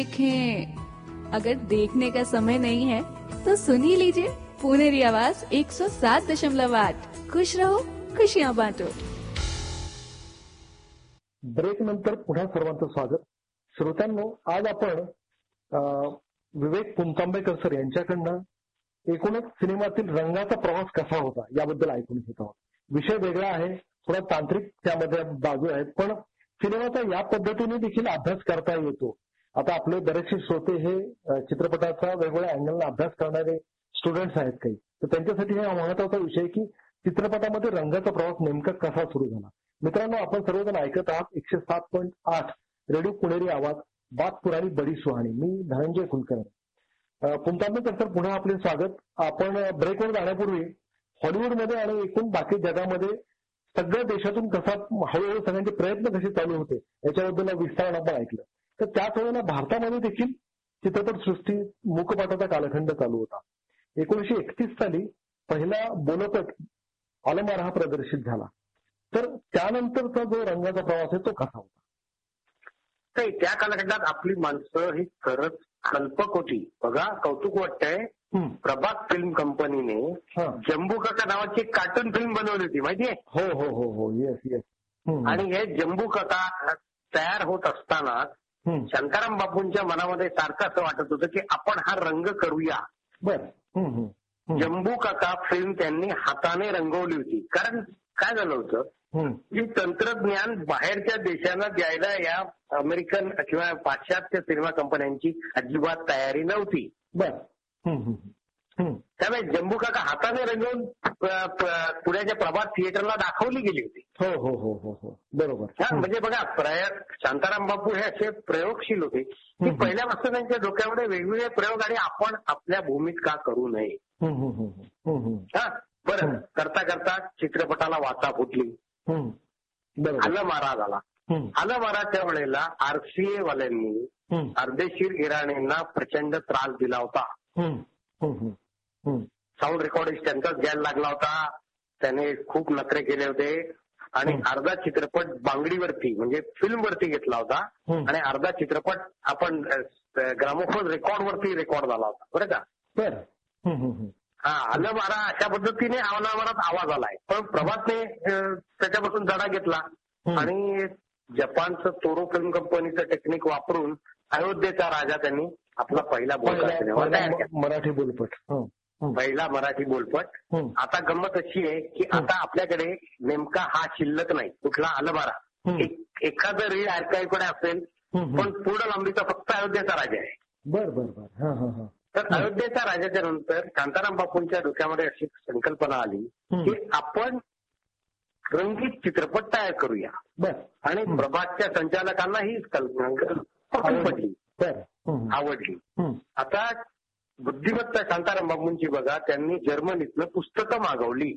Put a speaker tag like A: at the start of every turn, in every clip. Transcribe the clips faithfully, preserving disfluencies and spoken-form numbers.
A: देखें, अगर देखने का समय नहीं है तो सुन ही लीजिए पुणेरी आवाज एक सौ सात दशमलव आठ. खुश रहो, खुशियां बांटो.
B: ब्रेक नंतर पुन्हा सर्वांचं स्वागत. श्रोत्यांनो, आज आपण विवेक पुणतांबेकर सर यांच्याकडनं एकूणच सिनेमातील रंगाचा प्रवास कसा होता याबद्दल ऐकून घेत आहोत. विषय वेगळा आहे, थोडा तांत्रिक त्यामध्ये बाजू आहेत, पण सिनेमाचा या पद्धतीने देखील अभ्यास करता येतो. आता आपले बरेचसे श्रोते हे चित्रपटाचा वेगवेगळ्या अँगलला अभ्यास करणारे स्टुडंट्स आहेत काही, तर त्यांच्यासाठी हा महत्वाचा विषय की चित्रपटामध्ये रंगाचा प्रवास नेमका कसा सुरू झाला. मित्रांनो, आपण सर्वजण ऐकत आहात एकशे सात पॉईंट आठ रेडिओ पुणेरी आवाज, बात पुराणी बडी सुहाणी. मी धनंजय कुलकर्णी. पुणतांबेकर सर, पुन्हा आपले स्वागत. आपण ब्रेकवर जाण्यापूर्वी हॉलिवूडमध्ये आणि एकूण बाकी जगामध्ये सगळ्या देशातून कसा हळूहळू सगळ्यांचे प्रयत्न कसे चालू होते याच्याबद्दल विस्तारानं आपण ऐकलं. तर त्याच वेळेला भारतामध्ये देखील चित्रपटसृष्टी मूकपाठाचा कालखंड चालू होता. एकोणीसशे एकतीस साली पहिला बोलपट आलमार हा प्रदर्शित झाला. तर त्यानंतरचा जो रंगाचा प्रवास आहे तो कसा होता?
C: त्या कालखंडात आपली माणसं ही खरंच कल्पक होती. बघा, कौतुक वाटतंय, प्रभात फिल्म कंपनीने जम्बू काका नावाची एक कार्टून फिल्म बनवली होती, माहितीये?
B: हो हो हो हो येस येस.
C: आणि हे जम्बू काका तयार होत असताना शांताराम बापूंच्या मनामध्ये सारखं असं वाटत होतं की आपण हा रंग करूया.
B: बर.
C: जम्बू काका फिल्म त्यांनी हाताने रंगवली होती. कारण काय झालं होतं की तंत्रज्ञान बाहेरच्या देशांना द्यायला या अमेरिकन किंवा पाश्चात्य सिनेमा कंपन्यांची अजिबात तयारी नव्हती.
B: बर.
C: त्यामुळे जम्बू काका हाताने रंगवून पुण्याच्या प्रभात थिएटरला दाखवली गेली होती.
B: हो हो हो हो हो बरोबर.
C: म्हणजे बघा, प्रयोग शांताराम बापू हे असे प्रयोगशील होते की पहिल्यापासून त्यांच्या डोक्यामध्ये वेगवेगळे प्रयोग आणि आपण आपल्या भूमीत का करू नये. हा बरं, करता करता चित्रपटाला वाचा फुटली. आलमारा झाला. आलमाराच्या वेळेला आरसीए वाल्यांनी अर्देशीर इराणींना प्रचंड त्रास दिला होता. साऊंड रेकॉर्डिंग त्यांचाच घ्यायला लागला होता. त्याने खूप नखरे केले होते आणि अर्धा चित्रपट बांगडीवरती म्हणजे फिल्मवरती घेतला होता आणि अर्धा चित्रपट आपण ग्रामोफोन रेकॉर्डवरती रेकॉर्ड झाला होता. बरं का?
B: बरं.
C: हा, आलमारा अशा पद्धतीने आलमारात आवाज आलाय. पण प्रभातने त्याच्यापासून धडा घेतला आणि जपानचं तोरो फिल्म कंपनीचं टेक्निक वापरून अयोध्येचा राजा त्यांनी आपला पहिला बोलपट तयार केला.
B: मराठी बोलपट.
C: पहिला मराठी बोलपट. आता गंमत अशी आहे की आता आपल्याकडे नेमका हा शिल्लक नाही कुठला आलमारा. एखादं रीड आर्काईव्हकडे असेल पण पूर्ण लांबीचा फक्त अयोध्येचा राजा आहे.
B: बर बर बर.
C: तर अयोध्येच्या राजाच्या नंतर शांताराम बापूंच्या डोक्यामध्ये अशी संकल्पना आली की आपण रंगीत चित्रपट तयार करूया. आणि प्रभातच्या संचालकांना ही कल्पना पटली, आवडली. आता बुद्धिमत्ता शांताराम बापूंची बघा, त्यांनी जर्मनीतनं पुस्तकं मागवली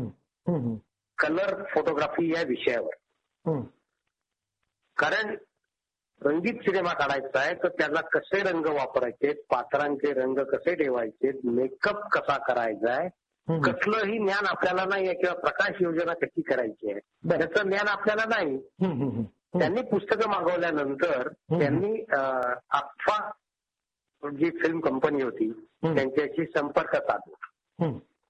C: कलर फोटोग्राफी या विषयावर. कारण रंगीत सिनेमा काढायचा आहे तर त्याला कसे रंग वापरायचे, पात्रांचे रंग कसे ठेवायचे, मेकअप कसा करायचा आहे, कसलंही ज्ञान आपल्याला नाही आहे किंवा प्रकाश योजना कशी करायची आहे त्याचं ज्ञान आपल्याला नाही. त्यांनी पुस्तकं मागवल्यानंतर त्यांनी अप्फा जी फिल्म कंपनी होती त्यांच्याशी संपर्क साधला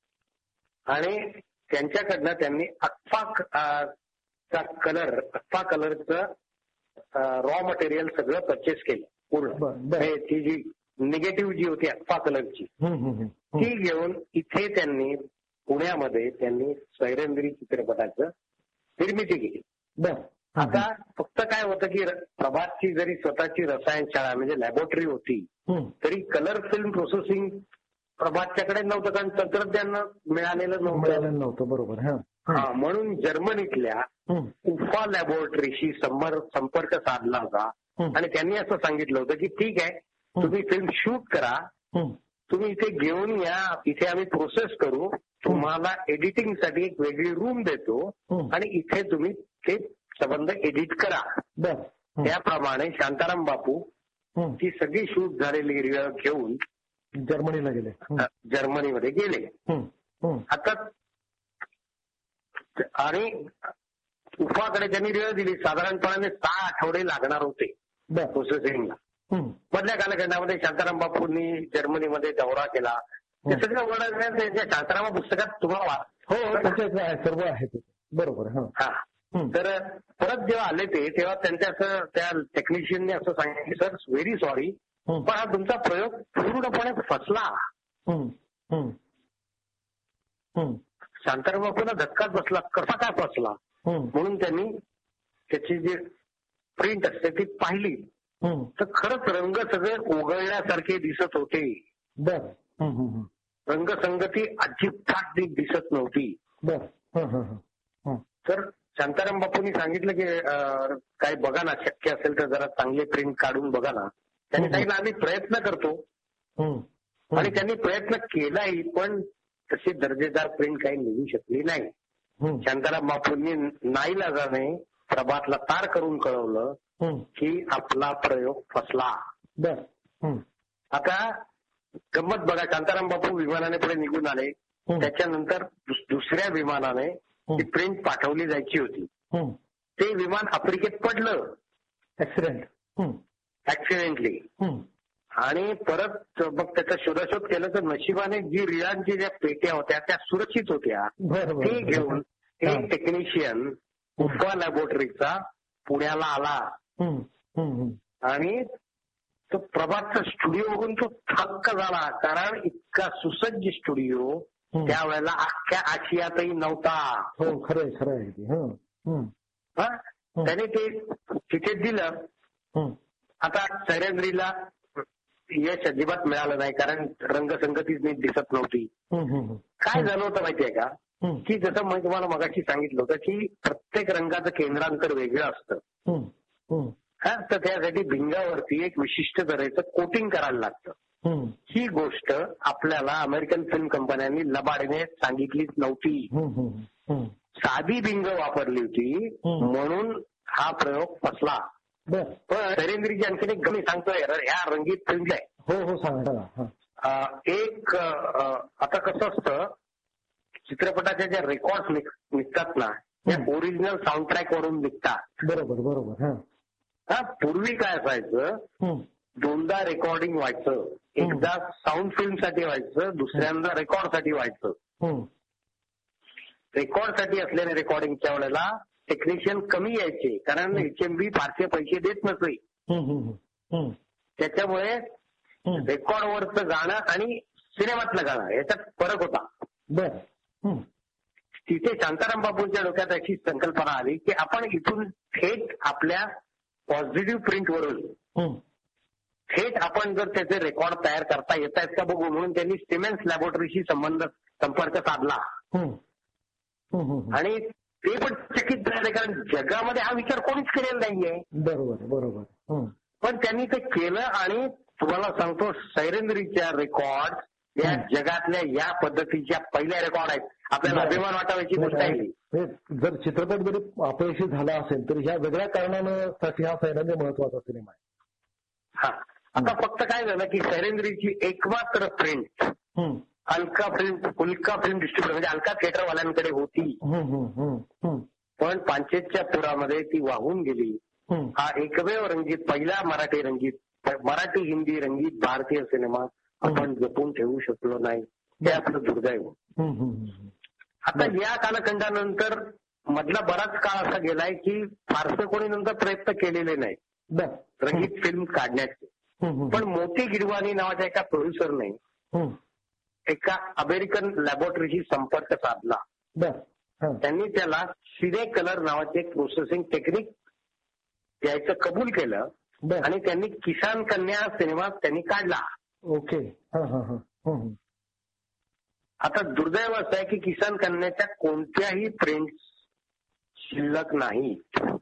C: आणि त्यांच्याकडनं त्यांनी अप्फा कलर अप्फा कलरचं रॉ मटेरियल सगळं परचेस केलं पूर्ण. ती जी निगेटिव्ह जी होती अप्फा कलरची ती घेऊन इथे त्यांनी पुण्यामध्ये त्यांनी सैरंद्री चित्रपटाचं निर्मिती केली. आता फक्त काय होतं की प्रभातची जरी स्वतःची रसायनशाळा म्हणजे लॅबोरेटरी होती तरी कलर फिल्म प्रोसेसिंग प्रभातच्याकडे नव्हतं, कारण तंत्रज्ञान मिळालेलं
B: नव्हतं. बरोबर.
C: हा, म्हणून जर्मनीतल्या उफा लॅबोरेटरीशी संपर्क साधला होता आणि त्यांनी असं सांगितलं होतं की ठीक आहे, तुम्ही फिल्म शूट करा, तुम्ही इथे घेऊन या, इथे आम्ही प्रोसेस करू, तुम्हाला एडिटिंगसाठी एक वेगळी रूम देतो आणि इथे तुम्ही ते संबंध एडिट करा. त्याप्रमाणे शांताराम बापू ती सगळी शूट झालेली रीळ घेऊन
B: जर्मनीला गेले,
C: जर्मनीमध्ये गेले. आता आणि उफाकडे त्यांनी रीळ दिली. साधारणपणे सहा आठवडे लागणार होते प्रोसेसिंगला. मधल्या कालखंडामध्ये शांताराम बापूंनी जर्मनीमध्ये दौरा केला. ते सगळं वर्णन त्यांच्या शांतारामा पुस्तकात तुम्हाला
B: हो त्याच्यात सर्व आहे ते. बरोबर.
C: हा तर परत जेव्हा आले ते तेव्हा त्यांच्या असं त्या टेक्निशियनने असं सांगितलं, सर व्हेरी सॉरी पण हा तुमचा प्रयोग पूर्णपणे फसला. शांताराम बापूंना धक्काच बसला, कसा काय फसला म्हणून त्यांनी त्याची जी प्रिंट असते ती पाहिली तर खरंच रंग सगळे ओघळल्यासारखे दिसत होते.
B: बर.
C: रंगसंगती अजिबात दिसत नव्हती.
B: बर.
C: तर शांताराम बापूंनी सांगितलं की काय बघा ना, शक्य असेल तर जरा चांगले प्रिंट काढून बघा ना. त्यांनी सांगितलं आम्ही प्रयत्न करतो आणि त्यांनी प्रयत्न केलाही पण तशी दर्जेदार प्रिंट काही निघू शकली नाही. शांताराम बापूंनी नाईलाजाने प्रभातला तार करून कळवलं की आपला प्रयोग फसला. आता गंमत बघा, शांताराम बापू विमानाने पुढे निघून आले. त्याच्यानंतर दुसऱ्या विमानाने ती प्रिंट पाठवली जायची होती. ते विमान आफ्रिकेत पडलं
B: ऍक्सिडेंट
C: ऍक्सिडेंटली आणि परत मग त्याचा शोधाशोध केलं तर नशिबाने जी रिळांची ज्या पेट्या होत्या त्या सुरक्षित होत्या. ते घेऊन एक टेक्निशियन उफा लॅबोरेटरीचा पुण्याला आला आणि तो प्रभातचा स्टुडिओ बघून तो थक्क झाला, कारण इतका सुसज्ज स्टुडिओ त्यावेळेला अख्ख्या आशियातही नव्हता.
B: हो खरंय खरंय.
C: त्याने ते तिथे दिलं. आता सैरेंद्रीला यश अजिबात मिळालं नाही कारण रंगसंगतीच नीट दिसत नव्हती. काय झालं होतं माहितीये का की जसं मी तुम्हाला मगाशी सांगितलं होतं की प्रत्येक रंगाचं केंद्रांतर वेगळं असतं. हा तर त्यासाठी भिंगावरती एक विशिष्ट तऱ्हेचं कोटिंग करायला लागतं. ही गोष्ट आपल्याला अमेरिकन फिल्म कंपन्यांनी लबाडीने सांगितलीच नव्हती. साधी भिंग वापरली होती म्हणून हा प्रयोग फसला. पण सैरेंद्रीची आणखीन एक गमी सांगतोय ह्या रंगीत फिल्म आहे.
B: हो हो सांगा.
C: एक आता कसं असतं चित्रपटाच्या ज्या रेकॉर्ड निघतात ना त्या ओरिजिनल साऊंड ट्रॅक वरून निघतात.
B: बरोबर बरोबर.
C: हा पूर्वी काय असायचं, दोनदा रेकॉर्डिंग व्हायचं. एकदा साऊंड फिल्म साठी व्हायचं, दुसऱ्यांदा रेकॉर्ड साठी व्हायचं. रेकॉर्ड साठी असलेल्या रेकॉर्डिंगच्या वेळेला टेक्निशियन कमी यायचे कारण एचएमबी फारसे पैसे देत नसे. त्याच्यामुळे रेकॉर्डवरचं गाणं आणि सिनेमातलं गाणं याच्यात फरक होता.
B: बर.
C: तिथे शांताराम बापूंच्या डोक्यात अशी संकल्पना आली की आपण इथून थेट आपल्या पॉझिटिव्ह प्रिंटवरून थेट आपण जर त्याचे रेकॉर्ड तयार करता येत आहेत का बघू म्हणून त्यांनी सिमेन्स लॅबोरेटरीशी संबंध संपर्क साधला. आणि ते पण चकित झाले कारण जगामध्ये हा विचार कोणीच केलेला नाहीये.
B: बरोबर बरोबर.
C: पण त्यांनी ते केलं आणि तुम्हाला सांगतो सैरेंद्रीच्या रेकॉर्ड या जगातल्या या पद्धतीच्या पहिल्या रेकॉर्ड आहेत. आपल्याला अभिमान वाटावायची गोष्ट आहे.
B: जर चित्रपट जरी अपयशी झाला असेल तर ह्या वेगळ्या कारणानं साठी हा सैरेंद्र महत्वाचा सिनेमा आहे.
C: हा आता फक्त काय झालं की सैरेंद्रीची एकमात्र प्रिंट अलका फिल्म उल्का फिल्म डिस्ट्रीब्युटर म्हणजे अलका थिएटरवाल्यांकडे होती. पण पांचेतच्या पुरामध्ये ती वाहून गेली. हा एकमेव रंगीत पहिला मराठी रंगीत मराठी हिंदी रंगीत भारतीय सिनेमा आपण जपून ठेवू शकलो नाही. ते आपलं दुर्दैव. आता या कालखंडानंतर मधला बराच काळ असा गेलाय की फारसं कोणी नंतर प्रयत्न केलेले नाही रंगीत फिल्म काढण्याचे. पण मोती गिरवाणी नावाच्या एका प्रोड्युसरने एका अमेरिकन लॅबोरेटरीशी संपर्क साधला. त्यांनी त्याला सिने कलर नावाचे एक प्रोसेसिंग टेक्निक द्यायचं कबूल केलं आणि त्यांनी किसान कन्या सिनेमा त्यांनी काढला.
B: ओके.
C: आता दुर्दैव असं आहे की किसान कन्याच्या कोणत्याही प्रिंट्स शिल्लक नाही.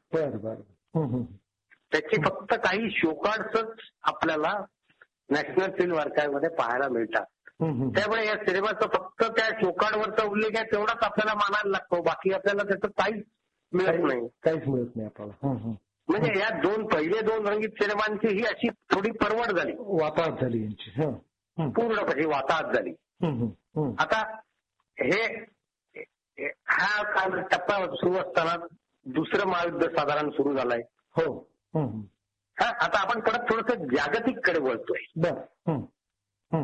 C: त्याची फक्त काही शोकार्ड्सच आपल्याला नॅशनल फिल्म आर्काइव्ह मध्ये पाहायला मिळतात. त्यामुळे या सिनेमाचा फक्त त्या शोकार्डवरचा उल्लेख आहे तेवढाच आपल्याला मानायला लागतो. बाकी आपल्याला त्याचं काहीच मिळत नाही.
B: काहीच मिळत नाही आपल्याला.
C: म्हणजे या दोन पहिले दोन रंगीत सिनेमांची ही अशी थोडी परवड झाली,
B: वाताहत झाली यांची,
C: पूर्णपणे वाताहत झाली. आता हे हा काल टप्पा सुरू असताना दुसरं महायुद्ध साधारण सुरू झालंय.
B: हो.
C: हा आता आपण परत थोडंसं जागतिककडे वळतोय.
B: बर.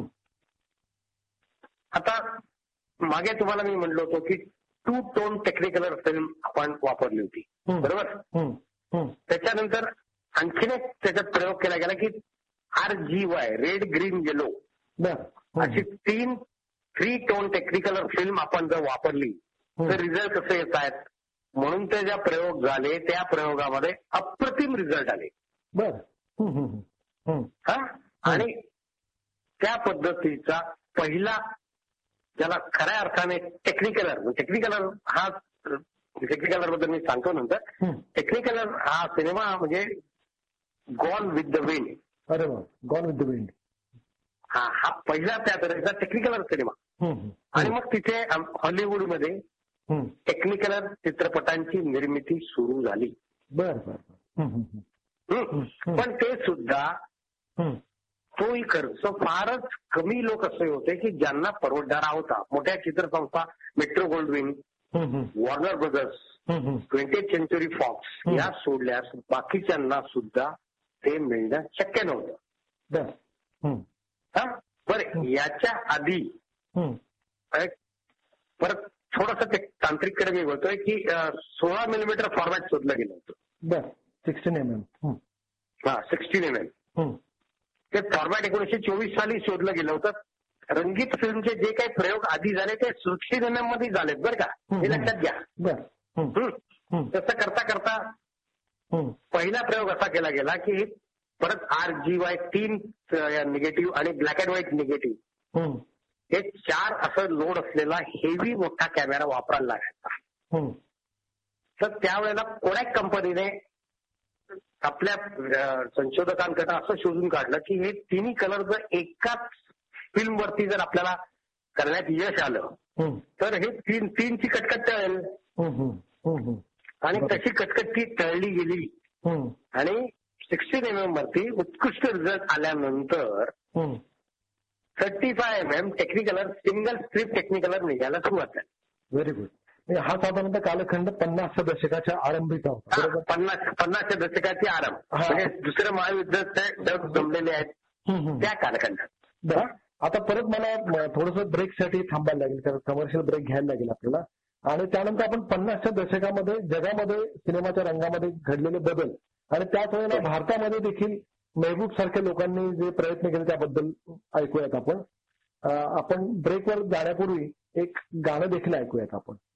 C: आता मागे तुम्हाला मी म्हणलो होतो की टू टोन टेक्निकलर फिल्म आपण वापरली होती, बरोबर. त्याच्यानंतर आणखीन एक त्याच्यात प्रयोग केला गेला की R G Y, red green yellow, अशी तीन थ्री टोन टेक्निकलर फिल्म आपण जर वापरली तर रिझल्ट कसे येत आहेत. म्हणून ते ज्या प्रयोग झाले त्या प्रयोगामध्ये अप्रतिम रिझल्ट आले.
B: बर.
C: हा आणि त्या पद्धतीचा पहिला ज्याला खऱ्या अर्थाने टेक्निकलर टेक्निकलर हा टेक्निकलर बद्दल मी सांगतो नंतर. टेक्निकलर हा सिनेमा म्हणजे गॉन विथ द विंड.
B: अरे वा, गॉन विथ द विंड.
C: हा हा पहिला त्या तऱ्हेचा टेक्निकलर सिनेमा. आणि मग तिथे हॉलिवूडमध्ये टेक्निकलर चित्रपटांची निर्मिती सुरू झाली.
B: बर बर.
C: पण ते सुद्धा तोही खर्च फारच कमी लोक असे होते की ज्यांना परवडणारा होता. मोठ्या चित्रसंस्था metro Gold Wing, Warner brothers, twenty century fox या सोडल्यास बाकीच्यांना सुद्धा ते मिळणं शक्य नव्हतं. हा बरं. याच्या आधी परत थोडंसं ते तांत्रिककडे मी बोलतोय की सोळा मिलीमीटर फॉर्मॅट शोधलं गेलं होतं.
B: बर. Sixteen M M.
C: हा सिक्स्टीन एम एम. ते फॉर्मॅट एकोणीसशे चोवीस साली शोधलं गेलं होतं. रंगीत फिल्मचे जे काही प्रयोग आधी झाले ते सिक्स्टीन एम एम मध्ये झालेत बरं का, हे लक्षात घ्या. तसं करता करता पहिला प्रयोग असा केला गेला की परत आर जी वाय तीन निगेटिव्ह आणि ब्लॅक अँड व्हाईट निगेटिव्ह हे चार असं लोड असलेला हेवी मोठा कॅमेरा वापरायला लागायचा. तर त्यावेळेला कोडॅक कंपनीने आपल्या संशोधकांकडे असं शोधून काढलं की हे तिन्ही कलर जर एकाच फिल्मवरती जर आपल्याला करण्यात यश आलं तर हे तीन तीनची कटकट टळेल. आणि तशी कटकट ती टळली गेली आणि सिक्स्टीन एम एम वरती उत्कृष्ट रिझल्ट आल्यानंतर thirty five M M Technicolor single script Technicolor निघायला सुरुवात झाली.
B: Very good. हा साधारणतः कालखंड पन्नासच्या दशकाच्या आरंभीचा होता.
C: पन्नास पन्नासच्या दशकाची आरंभ म्हणजे दुसरं महायुद्धाचे डग जमलेले आहेत त्या कालखंडात.
B: आता परत मला थोडंसं ब्रेकसाठी थांबायला लागेल कारण कमर्शियल ब्रेक घ्यायला लागेल आपल्याला. आणि त्यानंतर आपण पन्नासच्या दशकामध्ये जगामध्ये सिनेमाच्या रंगामध्ये घडलेले बदल आणि त्याच वेळेला भारतामध्ये देखील मेहबूब सारख्या लोकांनी जे प्रयत्न केले त्याबद्दल ऐकूयात आपण. आपण ब्रेकवर जाण्यापूर्वी एक गाणं देखील ऐकूयात आपण.